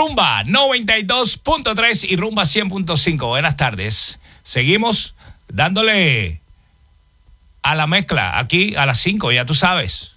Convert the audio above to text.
Rumba 92.3 y Rumba 100.5. Buenas tardes. Seguimos dándole a la mezcla aquí a las 5, ya tú sabes.